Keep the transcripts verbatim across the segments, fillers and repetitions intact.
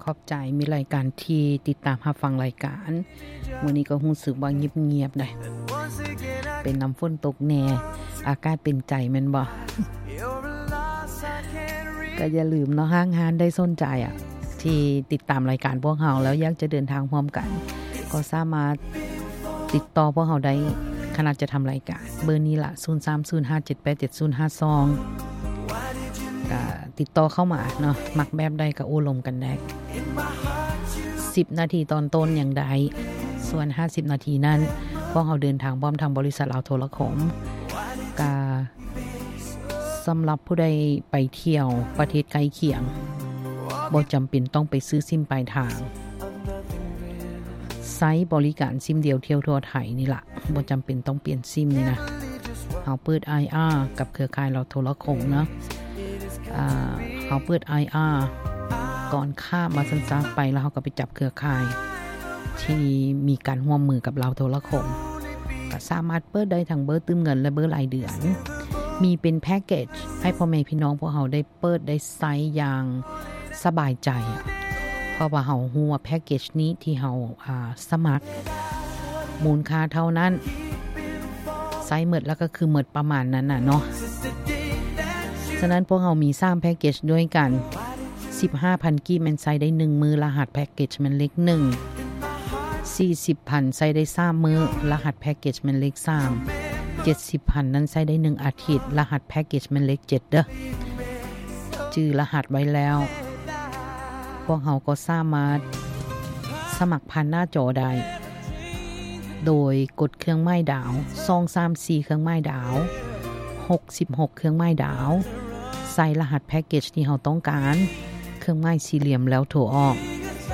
ขอบใจมีรายการที่ติดตามรับฟังรายการมื้อนี้ก็รู้สึกว่าเงียบๆได้เป็นน้ำฝนตกแน่อากาศเป็นใจแม่นบ่ ก็อย่าลืมเนาะห้างหานได้สนใจอ่ะที่ติดตามรายการพวกเราแล้วอยากจะเดินทางพร้อมกันก็สามารถติดต่อพวกเราได้ขณะจะทำรายการเบอร์นี้ล่ะศูนย์ สาม ศูนย์ ห้า เจ็ด แปด เจ็ด ศูนย์ ห้า สองก็ติดต่อเข้ามาเนาะมักแบบใดก็โอ้ลมกันได้สิบนาทีตอนต้นอย่างใดส่วนห้าสิบนาทีนั้นพวกเราเดินทางพร้อมทางบริษัทลาวโทรคมก็สำหรับผู้ใดไปเที่ยวประเทศใกล้เคียงบ่จำเป็นต้องไปซื้อซิมปลายทางไซต์บริการซิมเดียวเที่ยวทั่วไทยนี่ล่ะบ่จำเป็นต้องเปลี่ยนซิมนี่นะเฮาเปิด ไอ อาร์ กับเครือข่ายเราโทรคมนะอ่าเฮาเปิด ไอ อาร์ ก่อนข้ามมาสั้นๆไปแล้วเฮาก็ไปจับเครือข่ายที่มีการร่วมมือกับเราโทรคมก็สามารถเปิดได้ทั้งเบอร์ตื้มเงินและเบอร์รายเดือนมีเป็นแพ็คเกจให้พ่อแม่พี่น้องพวกเฮาได้เปิดได้ใช้อย่างสบายใจเพราะว่าเฮาฮู้ว่าแพ็คเกจนี้ที่เฮาอ่าสมัครมูลค่าเท่านั้นใช้หมดแล้วก็คือหมดประมาณนั้นน่ะเนาะฉะนั้นพวกเฮามีสามแพ็คเกจด้วยกัน สิบห้าพัน กีบมันใช้ได้หนึ่งมื้อรหัสแพ็คเกจมันเล็กหนึ่ง สี่สิบพัน ใช้ได้สามมื้อรหัสแพ็คเกจมันเล็กสามเจ็ดสิบพัน นั้นใช้ได้หนึ่งอาทิตย์รหัสแพ็คเกจมันเล็กเจ็ดเด้อชื่อรหัสไว้แล้วพวกเราก็สามารถสมัครผ่านหน้าจอได้โดยกดเครื่องหมายดาวสอง สาม สี่เครื่องหมายดาวหกสิบหกเครื่องหมายดาวใส่รหัสแพ็คเกจที่เราต้องการเครื่องหมายสี่เหลี่ยมแล้วโทรออก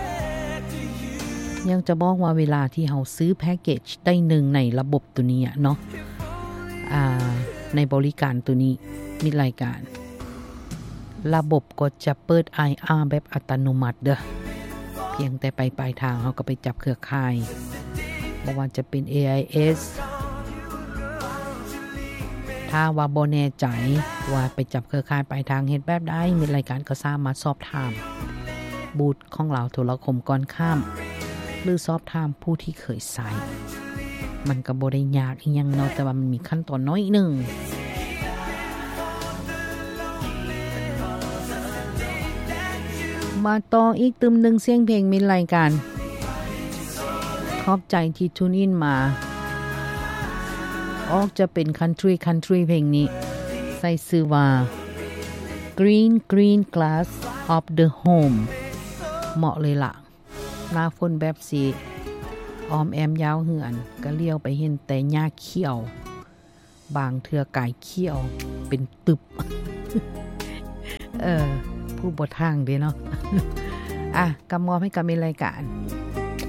ยังจะบอกว่าเวลาที่เราซื้อแพ็คเกจได้หนึ่งในระบบตัวนี้เนาะอ่าในบริการตัวนี้มีรายการระบบก็จะเปิด ไอ อาร์ แบบอัตโนมัติเด้อเพียงแต่ไปปลายทางเราก็ไปจับเครือข่ายบ่ว่าจะเป็น เอ ไอ เอส ถ้าว่าบ่แน่ใจว่าไปจับเครือข่ายปลายทางเฮ็ดแบบใดมีรายการก็สามารถสอบถามบูธของเราโทรคมก่อนข้ามหรือสอบถามผู้ที่เคยใช้มันก็บ่ได้ยากอีหยังเนาะแต่ว่ามันมีขั้นตอนน้อยนึงมาต่ออีกตึมหนึ่งเสียงเพลงมีรายการขอบใจที่ทูนอินมาออกจะเป็น country country เพลงนี้ใส่ชื่อว่า Green Green Glass of the Home เหมาะเลยล่ะหน้าฝนแบบสีออมแอมยาวเหือนก็เลี้ยวไปเห็นแต่หญ้าเขียวบางเทื่อกายเขียวเป็นตึบ เออผู้บ่ทางเด้เนาะ อ่ะกำมอบให้กับมีรายการ